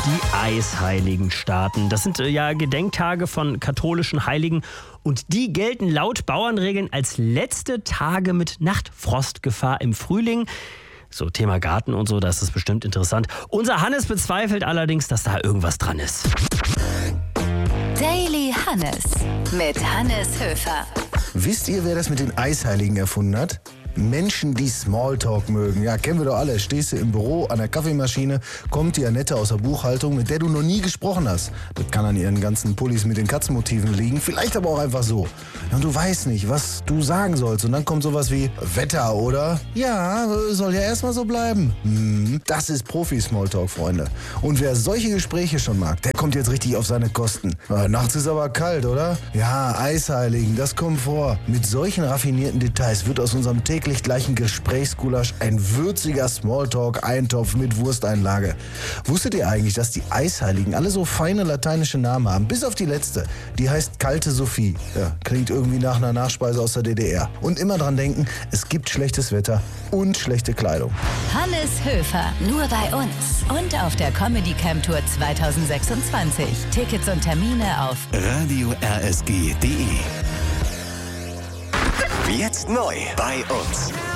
Die Eisheiligen starten. Das sind ja Gedenktage von katholischen Heiligen und die gelten laut Bauernregeln als letzte Tage mit Nachtfrostgefahr im Frühling. So, Thema Garten und so, das ist bestimmt interessant. Unser Hannes bezweifelt allerdings, dass da irgendwas dran ist. Daily Hannes mit Hannes Höfer. Wisst ihr, wer das mit den Eisheiligen erfunden hat? Menschen, die Smalltalk mögen. Ja, kennen wir doch alle. Stehst du im Büro an der Kaffeemaschine, kommt die Annette aus der Buchhaltung, mit der du noch nie gesprochen hast. Das kann an ihren ganzen Pullis mit den Katzenmotiven liegen, vielleicht aber auch einfach so. Und du weißt nicht, was du sagen sollst. Und dann kommt sowas wie Wetter, oder? Ja, soll ja erstmal so bleiben. Das ist Profi-Smalltalk, Freunde. Und wer solche Gespräche schon mag, der kommt jetzt richtig auf seine Kosten. Nachts ist aber kalt, oder? Ja, Eisheiligen, das kommt vor. Mit solchen raffinierten Details wird aus unserem täglich gleichen Gesprächsgulasch ein würziger Smalltalk-Eintopf mit Wursteinlage. Wusstet ihr eigentlich, dass die Eisheiligen alle so feine lateinische Namen haben? Bis auf die letzte. Die heißt Kalte Sophie. Ja, klingt irgendwie nach einer Nachspeise aus der DDR. Und immer dran denken, es gibt schlechtes Wetter und schlechte Kleidung. Hannes Höfer, nur bei uns und auf der Comedy Camp Tour 2026. Tickets und Termine auf radio-rsg.de. Jetzt neu bei uns.